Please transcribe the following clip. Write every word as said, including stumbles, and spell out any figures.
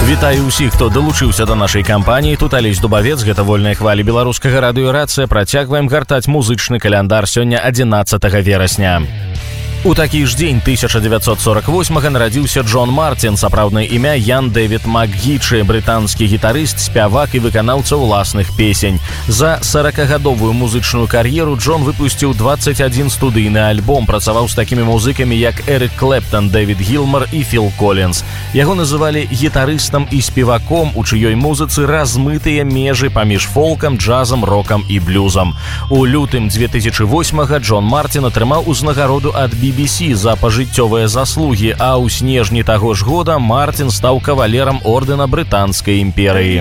Вітаю ўсіх, хто далучыўся да нашай кампаніі. Тут Алесь Дубавец, гэта вольныя хвалі беларускага радыёрацыя. Працягваем гартаць музычны каляндар сёння адзінаццатага верасня. У такі ж дзень тысяча дзевяцьсот сорок восьмага нарадзіўся Джон Мартин, сапраўднае імя Ян Дэвід МакГічы, брытанскі гітарыст, спявак і выканаўца ўласных песень. За сорокагадовую музычную кар'еру Джон выпусціў дваццаць адзін студыйны альбом, працаваў з такімі музыкамі, як Эрик Клэптон, Дэвід Гілмар і Філ Коллінз. Яго называлі гітарыстам і спеваком, у чыёй музыцы размытыя межы паміж фолкам, джазам, рокам і блюзам. У лютым две тысячи восьмага Джон Мартин атрымаў узнагароду ад би би си за пажыццёвыя заслугі, а ў снежні таго ж года Мартин стаў кавалерам ордэна Брытанскай імперыі.